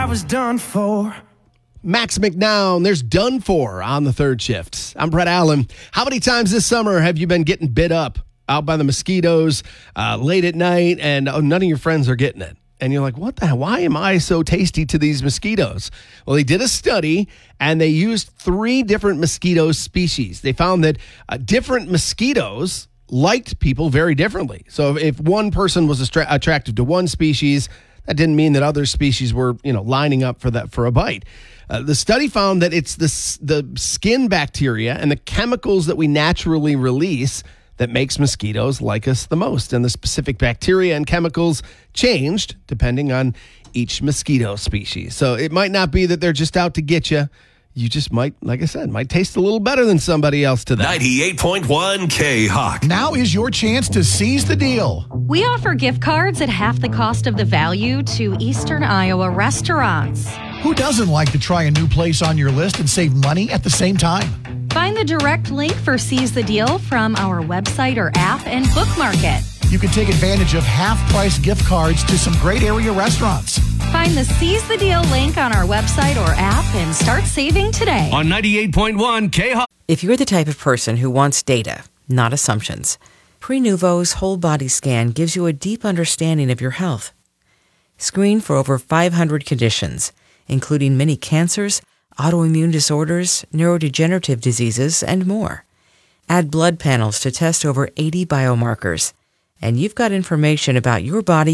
I was done for. Max McNown, there's Done For on the third shift. I'm Brett Allen. How many times this summer have you been getting bit up out by the mosquitoes late at night and none of your friends are getting it? And you're like, what the hell? Why am I so tasty to these mosquitoes? Well, they did a study and they used 3 different mosquito species. They found that different mosquitoes liked people very differently. So if one person was attracted to one species, that didn't mean that other species were, lining up for a bite. The study found that it's the skin bacteria and the chemicals that we naturally release that makes mosquitoes like us the most. And the specific bacteria and chemicals changed depending on each mosquito species. So it might not be that they're just out to get you. You just might, like I said, might taste a little better than somebody else to them. 98.1 K-Hawk. Now is your chance to seize the deal. We offer gift cards at half the cost of the value to Eastern Iowa restaurants. Who doesn't like to try a new place on your list and save money at the same time? Find the direct link for Seize the Deal from our website or app and bookmark it. You can take advantage of half-price gift cards to some great area restaurants. Find the Seize the Deal link on our website or app and start saving today. On 98.1 K-Hawk. If you're the type of person who wants data, not assumptions, Prenuvo's whole body scan gives you a deep understanding of your health. Screen for over 500 conditions, including many cancers, autoimmune disorders, neurodegenerative diseases, and more. Add blood panels to test over 80 biomarkers, and you've got information about your body